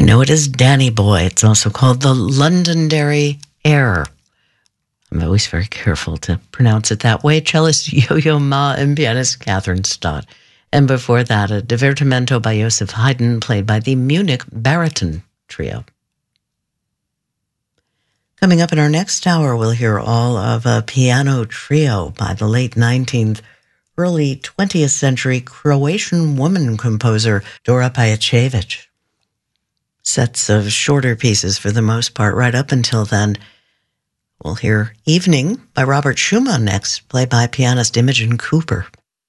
know it as Danny Boy. It's also called the Londonderry Air. I'm always very careful to pronounce it that way. Cellist Yo-Yo Ma and pianist Catherine Stott. And before that, a Divertimento by Joseph Haydn, played by the Munich Baritone Trio. Coming up in our next hour, we'll hear all of a piano trio by the late 19th, early 20th century Croatian woman composer Dora Pejacevic. Sets of shorter pieces for the most part right up until then. We'll hear Evening by Robert Schumann next, played by pianist Imogen Cooper.